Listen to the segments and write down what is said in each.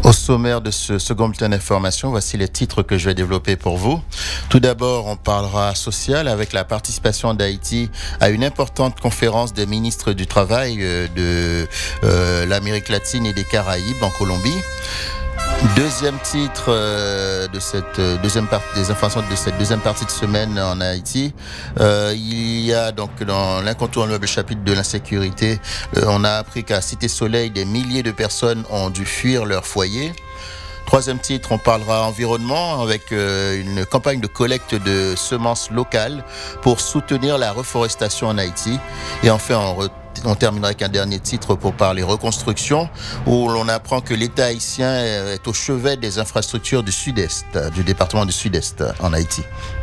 Au sommaire de ce second bulletin d'information, voici les titres que je vais développer pour vous. Tout d'abord, on parlera social avec la participation d'Haïti à une importante conférence des ministres du Travail de l'Amérique latine et des Caraïbes en Colombie. Deuxième titre de cette deuxième partie des informations de cette deuxième partie de semaine en Haïti. Il y a donc dans l'incontournable chapitre de l'insécurité, on a appris qu'à Cité Soleil, des milliers de personnes ont dû fuir leur foyer. Troisième titre, on parlera environnement avec une campagne de collecte de semences locales pour soutenir la reforestation en Haïti. Et enfin, on terminera avec un dernier titre pour parler reconstruction, où l'on apprend que l'État haïtien est au chevet des infrastructures du Sud-Est, du département du Sud-Est en Haïti.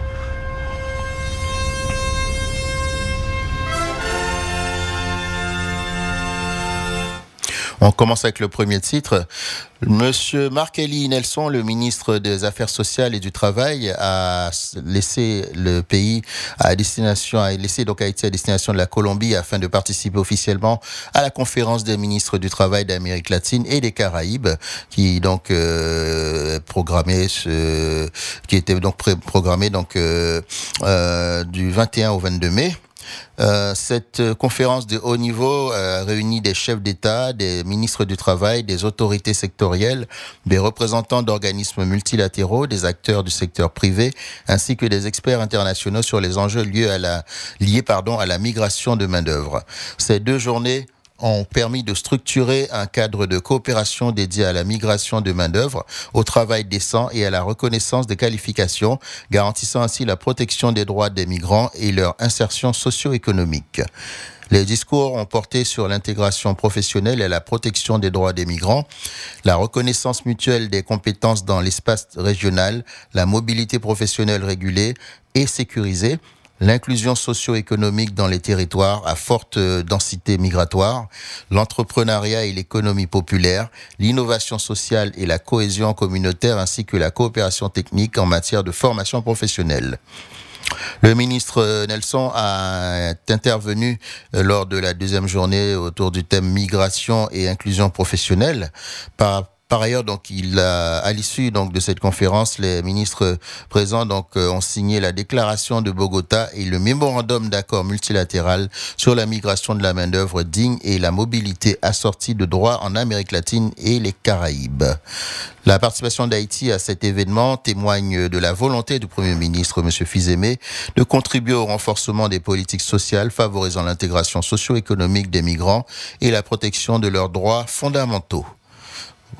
On commence avec le premier titre. Monsieur Marc-Élie Nelson, le ministre des Affaires sociales et du Travail, a laissé le pays donc Haïti à destination de la Colombie afin de participer officiellement à la conférence des ministres du Travail d'Amérique latine et des Caraïbes, qui était donc programmée du 21 au 22 mai. Cette conférence de haut niveau réunit des chefs d'État, des ministres du Travail, des autorités sectorielles, des représentants d'organismes multilatéraux, des acteurs du secteur privé, ainsi que des experts internationaux sur les enjeux liés à la migration de main-d'œuvre. Ces 2 journées ont permis de structurer un cadre de coopération dédié à la migration de main-d'œuvre, au travail décent et à la reconnaissance des qualifications, garantissant ainsi la protection des droits des migrants et leur insertion socio-économique. Les discours ont porté sur l'intégration professionnelle et la protection des droits des migrants, la reconnaissance mutuelle des compétences dans l'espace régional, la mobilité professionnelle régulée et sécurisée, l'inclusion socio-économique dans les territoires à forte densité migratoire, l'entrepreneuriat et l'économie populaire, l'innovation sociale et la cohésion communautaire ainsi que la coopération technique en matière de formation professionnelle. Le ministre Nelson a intervenu lors de la 2e journée autour du thème migration et inclusion professionnelle. Par ailleurs, donc, à l'issue donc de cette conférence, les ministres présents ont signé la déclaration de Bogota et le mémorandum d'accord multilatéral sur la migration de la main-d'œuvre digne et la mobilité assortie de droits en Amérique latine et les Caraïbes. La participation d'Haïti à cet événement témoigne de la volonté du Premier ministre, M. Fils-Aimé, de contribuer au renforcement des politiques sociales favorisant l'intégration socio-économique des migrants et la protection de leurs droits fondamentaux.